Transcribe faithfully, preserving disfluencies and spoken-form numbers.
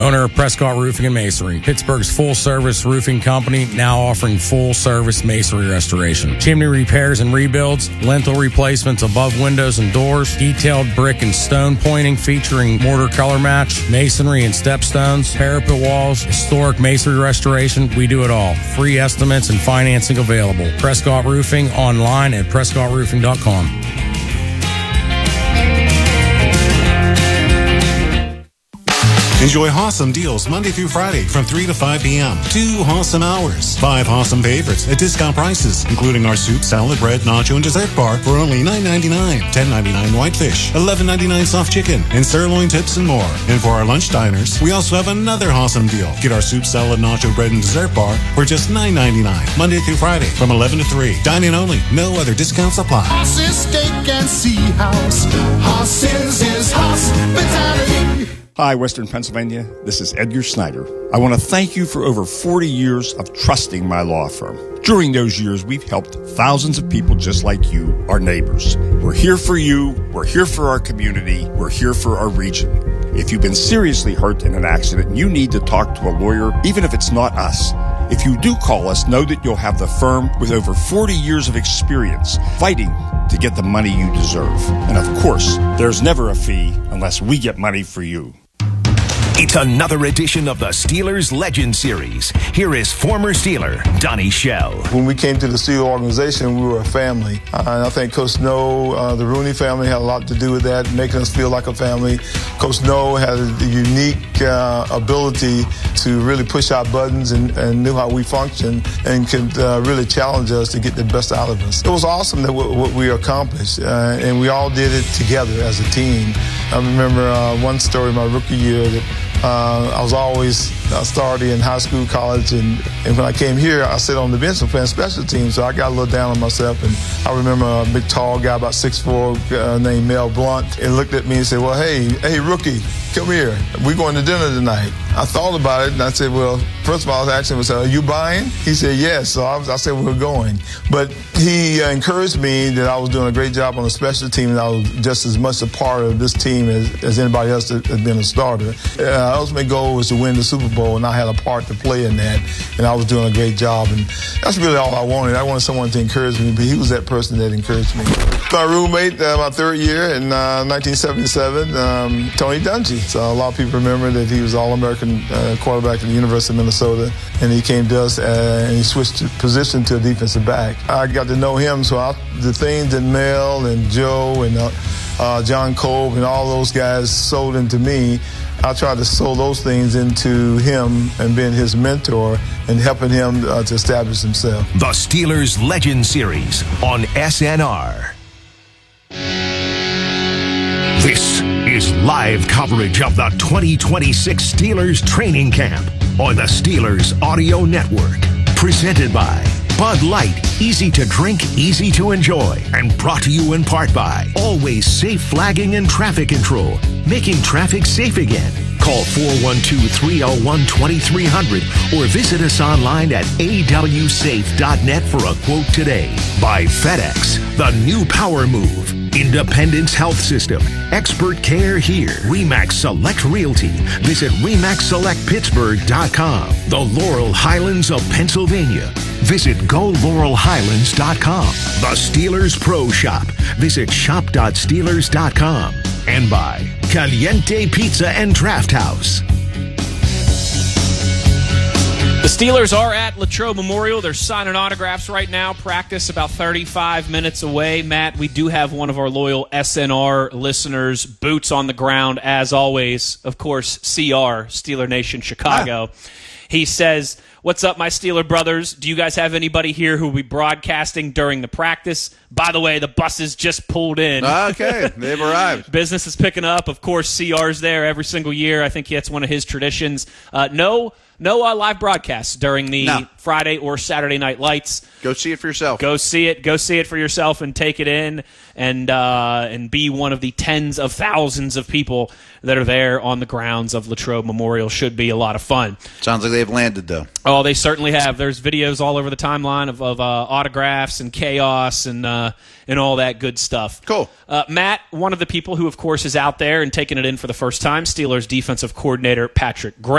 Owner of Prescott Roofing and Masonry, Pittsburgh's full-service roofing company, now offering full-service masonry restoration. Chimney repairs and rebuilds, lintel replacements above windows and doors, detailed brick and stone pointing featuring mortar color match, masonry and stepstones, parapet walls, historic masonry restoration. We do it all. Free estimates and financing available. Prescott Roofing online at prescott roofing dot com. Enjoy Hawesome deals Monday through Friday from three to five p.m. Two Hawesome hours. Five Hawesome favorites at discount prices, including our soup, salad, bread, nacho, and dessert bar for only nine ninety-nine, ten ninety-nine whitefish, eleven ninety-nine soft chicken, and sirloin tips and more. And for our lunch diners, we also have another Hawesome deal. Get our soup, salad, nacho, bread, and dessert bar for just nine ninety-nine, Monday through Friday from eleven to three. Dine-in only. No other discounts apply. Hoss's Steak and Sea House. Hoss's is hospitality. Hi, Western Pennsylvania. This is Edgar Snyder. I want to thank you for over forty years of trusting my law firm. During those years, we've helped thousands of people just like you, our neighbors. We're here for you. We're here for our community. We're here for our region. If you've been seriously hurt in an accident and you need to talk to a lawyer, even if it's not us, if you do call us, know that you'll have the firm with over forty years of experience fighting to get the money you deserve. And of course, there's never a fee unless we get money for you. It's another edition of the Steelers Legend Series. Here is former Steeler Donnie Shell. When we came to the Steelers organization, we were a family. Uh, and I think Coach Snow, uh, the Rooney family had a lot to do with that, making us feel like a family. Coach Snow had a unique uh, ability to really push our buttons and, and knew how we function and could uh, really challenge us to get the best out of us. It was awesome that w- what we accomplished, uh, and we all did it together as a team. I remember uh, one story my rookie year that Uh, I was always uh, starting in high school, college, and, and when I came here, I sat on the bench and playing special teams, so I got a little down on myself. And I remember a big, tall guy, about six foot four, uh, named Mel Blunt, and looked at me and said, well, hey, hey, rookie, come here. We're going to dinner tonight. I thought about it, and I said, well, first of all, I was asking him, are you buying? He said, yes. So I, was, I said, we're going. But he uh, encouraged me that I was doing a great job on the special team, and I was just as much a part of this team as, as anybody else that had been a starter. Uh, ultimate goal was to win the Super Bowl, and I had a part to play in that, and I was doing a great job. And that's really all I wanted. I wanted someone to encourage me, but he was that person that encouraged me. My roommate, uh, my third year in uh, nineteen seventy-seven, um, Tony Dungy. So a lot of people remember that he was All-American uh, quarterback at the University of Minnesota, and he came to us uh, and he switched position to a defensive back. I got to know him, so I, the things that Mel and Joe and uh, uh, John Kolb and all those guys sold into me, I tried to sow those things into him and being his mentor and helping him uh, to establish himself. The Steelers Legend Series on S N R. This is live coverage of the twenty twenty-six Steelers training camp on the Steelers Audio Network. Presented by Bud Light, easy to drink, easy to enjoy. And brought to you in part by Always Safe Flagging and Traffic Control, making traffic safe again. Call four one two, three oh one, two three hundred or visit us online at a w safe dot net for a quote today. By FedEx, the new power move. Independence Health System. Expert care here. RE/MAX Select Realty. Visit remax select pittsburgh dot com. The Laurel Highlands of Pennsylvania. Visit go laurel highlands dot com. The Steelers Pro Shop. Visit shop dot steelers dot com. And by Caliente Pizza and Draft House. The Steelers are at Latrobe Memorial. They're signing autographs right now. Practice about thirty-five minutes away. Matt, we do have one of our loyal S N R listeners, boots on the ground, as always. Of course, C R, Steeler Nation Chicago. Ah. He says, what's up, my Steeler brothers? Do you guys have anybody here who will be broadcasting during the practice? By the way, the buses just pulled in. Okay, they've arrived. Business is picking up. Of course, C R's there every single year. I think that's one of his traditions. Uh, no no uh, live broadcasts during the no. Friday or Saturday Night Lights. Go see it for yourself. Go see it. Go see it for yourself and take it in and uh, and be one of the tens of thousands of people that are there on the grounds of Latrobe Memorial. Should be a lot of fun. Sounds like they've landed, though. Oh, they certainly have. There's videos all over the timeline of, of uh, autographs and chaos and uh, and all that good stuff. Cool. Uh, Matt, one of the people who, of course, is out there and taking it in for the first time, Steelers defensive coordinator Patrick Graham.